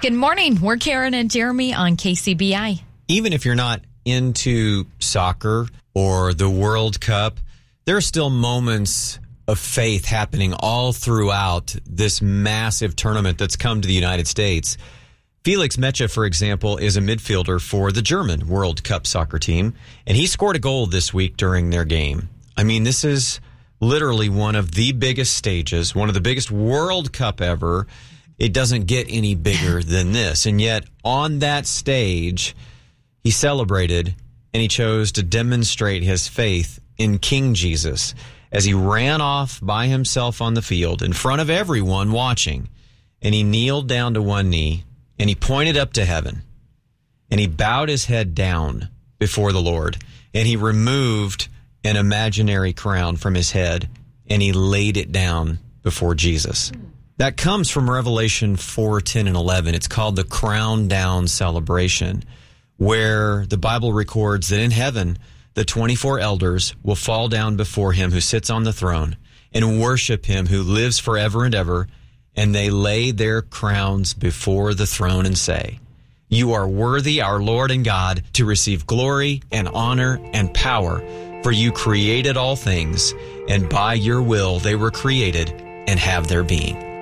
Good morning. We're Karen and Jeremy on KCBI. Even if you're not into soccer or the World Cup, there are still moments of faith happening all throughout this massive tournament that's come to the United States. Felix Metsche, for example, is a midfielder for the German World Cup soccer team, and he scored a goal this week during their game. I mean, this is literally one of the biggest stages, one of the biggest World Cup ever. It doesn't get any bigger than this. And yet, on that stage, he celebrated and he chose to demonstrate his faith in King Jesus as he ran off by himself on the field in front of everyone watching. And he kneeled down to one knee and he pointed up to heaven and he bowed his head down before the Lord and he removed an imaginary crown from his head and he laid it down before Jesus. That comes from Revelation 4:10 and 11. It's called the Crown Down Celebration, where the Bible records that in heaven, the 24 elders will fall down before him who sits on the throne and worship him who lives forever and ever, and they lay their crowns before the throne and say, "You are worthy, our Lord and God, to receive glory and honor and power, for you created all things, and by your will they were created and have their being."